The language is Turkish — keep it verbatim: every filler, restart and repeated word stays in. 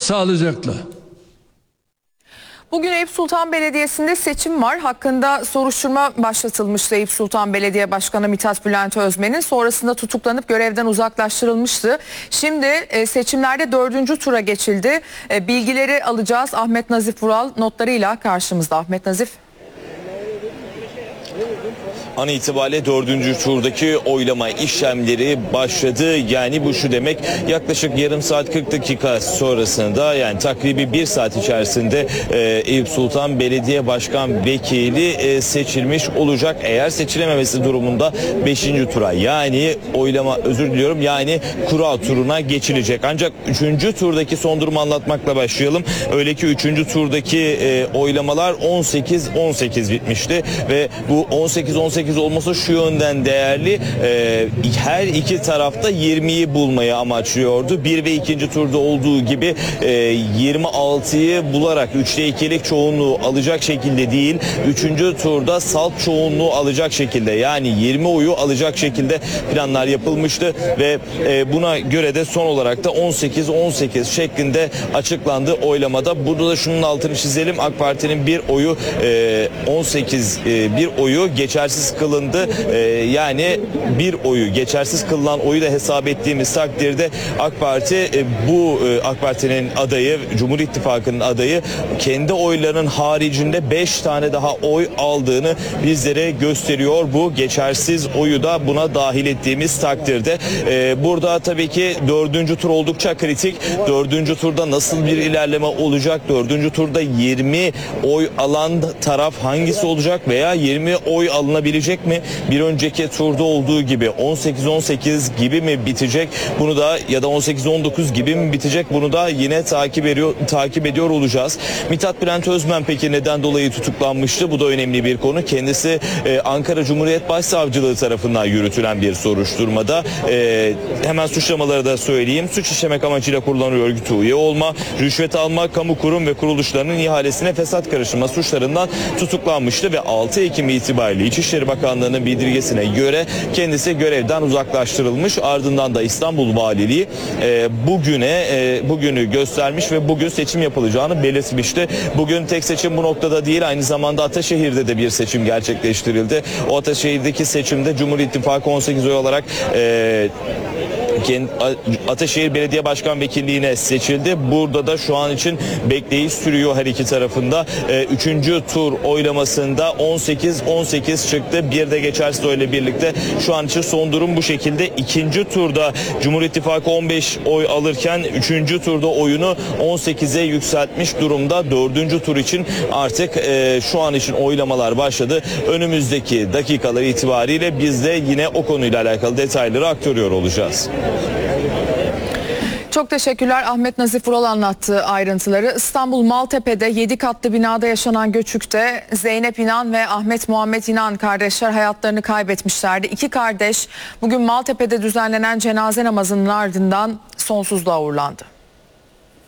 Sağlıcakla. Bugün Eyüp Sultan Belediyesi'nde seçim var. Hakkında soruşturma başlatılmıştı Eyüp Sultan Belediye Başkanı Mithat Bülent Özmen'in. Sonrasında tutuklanıp görevden uzaklaştırılmıştı. Şimdi e, seçimlerde dördüncü tura geçildi. E, bilgileri alacağız. Ahmet Nazif Vural notlarıyla karşımızda. Ahmet Nazif. An itibariyle dördüncü turdaki oylama işlemleri başladı. Yani bu şu demek, yaklaşık yarım saat kırk dakika sonrasında, yani takribi bir saat içerisinde e, Eyüp Sultan Belediye Başkan Vekili e, seçilmiş olacak. Eğer seçilememesi durumunda beşinci tura, yani oylama özür diliyorum yani kura turuna geçilecek. Ancak üçüncü turdaki son durumu anlatmakla başlayalım. Öyle ki üçüncü turdaki e, oylamalar on sekiz on sekiz bitmişti ve bu on sekiz on sekiz olması şu yönden değerli. Ee, her iki tarafta yirmiyi bulmayı amaçlıyordu. Bir ve ikinci turda olduğu gibi e, yirmi altıyı bularak üçte ikilik çoğunluğu alacak şekilde değil, üçüncü turda salt çoğunluğu alacak şekilde, yani yirmi oyu alacak şekilde planlar yapılmıştı ve e, buna göre de son olarak da on sekiz on sekiz şeklinde açıklandı oylamada. Burada da şunun altını çizelim. AK Parti'nin bir oyu e, on sekiz e, bir oyu geçersiz kılındı. Ee, yani bir oyu geçersiz kılınan oyu da hesap ettiğimiz takdirde AK Parti e, bu e, AK Parti'nin adayı, Cumhur İttifakı'nın adayı kendi oylarının haricinde beş tane daha oy aldığını bizlere gösteriyor. Bu geçersiz oyu da buna dahil ettiğimiz takdirde. Ee, burada tabii ki dördüncü tur oldukça kritik. Dördüncü turda nasıl bir ilerleme olacak? Dördüncü turda yirmi oy alan taraf hangisi olacak veya yirmi oy alınabilecek mi? Bir önceki turda olduğu gibi on sekiz on sekiz gibi mi bitecek? Bunu da, ya da on sekiz on dokuz gibi mi bitecek? Bunu da yine takip ediyor takip ediyor olacağız. Mithat Bülent Özmen peki neden dolayı tutuklanmıştı? Bu da önemli bir konu. Kendisi e, Ankara Cumhuriyet Başsavcılığı tarafından yürütülen bir soruşturmada. E, hemen suçlamaları da söyleyeyim. Suç işlemek amacıyla kurulan örgüte üye olma, rüşvet alma, kamu kurum ve kuruluşlarının ihalesine fesat karıştırma suçlarından tutuklanmıştı ve altı Ekim itibariyle İçişleri Bakanlığı'nın bildirgesine göre kendisi görevden uzaklaştırılmış. Ardından da İstanbul Valiliği e, bugüne e, bugünü göstermiş ve bugün seçim yapılacağını belirtmişti. Bugün tek seçim bu noktada değil, aynı zamanda Ataşehir'de de bir seçim gerçekleştirildi. O Ataşehir'deki seçimde Cumhur İttifakı on sekiz oy olarak e, Ataşehir Belediye Başkan Vekilliğine seçildi. Burada da şu an için bekleyiş sürüyor her iki tarafında. Ee, üçüncü tur oylamasında on sekiz on sekiz çıktı. Bir de geçersiz oyla birlikte şu an için son durum bu şekilde. İkinci turda Cumhur İttifakı on beş oy alırken üçüncü turda oyunu on sekize yükseltmiş durumda. Dördüncü tur için artık e, şu an için oylamalar başladı. Önümüzdeki dakikalar itibariyle biz de yine o konuyla alakalı detayları aktarıyor olacağız. Çok teşekkürler. Ahmet Nazif Vural anlattığı ayrıntıları. İstanbul Maltepe'de yedi katlı binada yaşanan göçükte Zeynep İnan ve Ahmet Muhammed İnan kardeşler hayatlarını kaybetmişlerdi. İki kardeş bugün Maltepe'de düzenlenen cenaze namazının ardından sonsuzluğa uğurlandı.